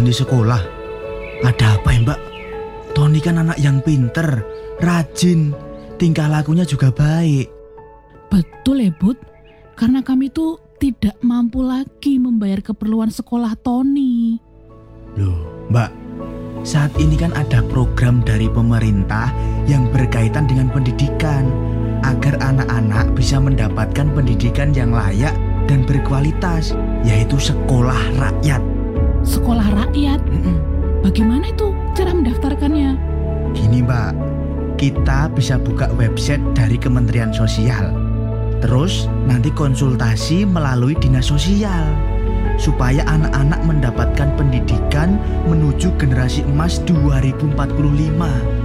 ganti sekolah. Ada apa ya Mbak? Tony kan anak yang pinter, rajin, tingkah lakunya juga baik. Betul ya Bud, karena kami tuh tidak mampu lagi membayar keperluan sekolah Tony. Loh Mbak, saat ini kan ada program dari pemerintah yang berkaitan dengan pendidikan, agar anak-anak bisa mendapatkan pendidikan yang layak dan berkualitas, yaitu sekolah rakyat. Sekolah rakyat? Bagaimana itu cara mendaftarkannya? Gini Mbak, kita bisa buka website dari Kementerian Sosial. Terus nanti konsultasi melalui dinas sosial, supaya anak-anak mendapatkan pendidikan menuju generasi emas 2045.